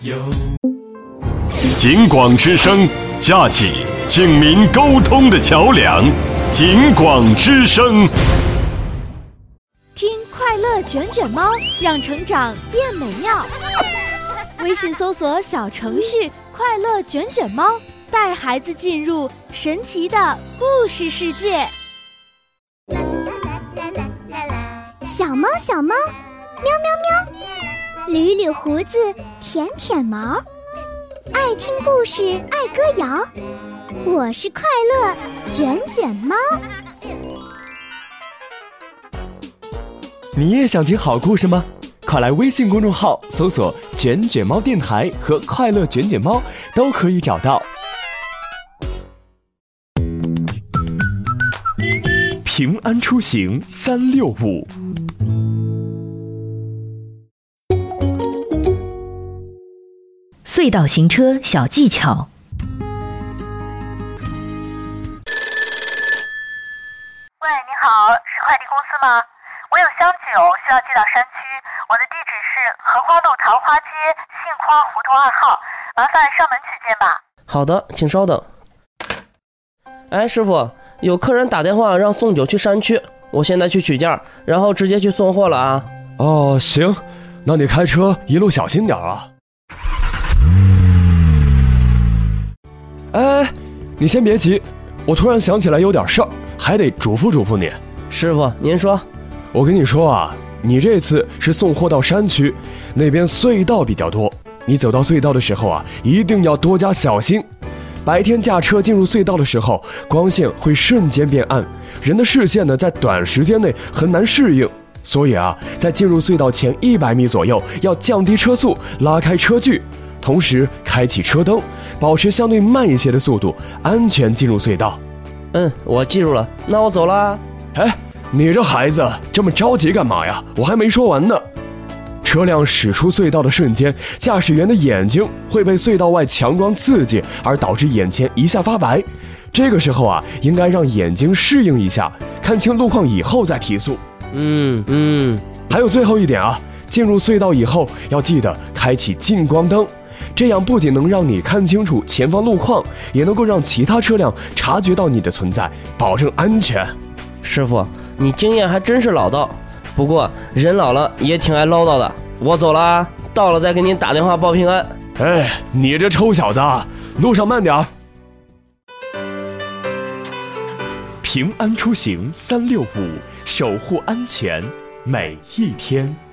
警广之声，架起警民沟通的桥梁。警广之声， 听快乐卷卷猫，让成长变美妙。微信搜索小程序快乐卷卷猫，带孩子进入神奇的故事世界。 小猫小猫，喵喵喵，捋捋胡子，舔舔毛，爱听故事，爱歌谣。我是快乐卷卷猫。 你也想听好故事吗？快来微信公众号搜索卷卷猫电台和快乐卷卷猫，都可以找到。平安出行365。 隧道行车小技巧。 喂，你好，是快递公司吗？我有香酒需要寄到山区，我的地址是荷花路桃花街杏花胡同2号，麻烦上门取件吧。 好的，请稍等。哎，师傅，有客人打电话让送酒去山区，我现在去取件，然后直接去送货了啊。 哦，行，那你开车一路小心点啊。哎，你先别急，我突然想起来有点事儿，还得嘱咐嘱咐你。 师傅，您说。 我跟你说啊，你这次是送货到山区，那边隧道比较多，你走到隧道的时候啊，一定要多加小心。白天驾车进入隧道的时候，光线会瞬间变暗，人的视线呢在短时间内很难适应，所以啊，在进入隧道前100米左右要降低车速，拉开车距，同时开启车灯，保持相对慢一些的速度，安全进入隧道。 我记住了，那我走了。 哎，你这孩子这么着急干嘛呀？我还没说完呢。车辆驶出隧道的瞬间，驾驶员的眼睛会被隧道外强光刺激，而导致眼前一下发白。这个时候啊，应该让眼睛适应一下，看清路况以后再提速。还有最后一点啊，进入隧道以后要记得开启近光灯，这样不仅能让你看清楚前方路况，也能够让其他车辆察觉到你的存在，保证安全。 师傅，你经验还真是老道，不过人老了也挺爱唠叨的。我走了啊，到了再给您打电话报平安。 哎，你这臭小子，路上慢点。平安出行365，守护安全每一天。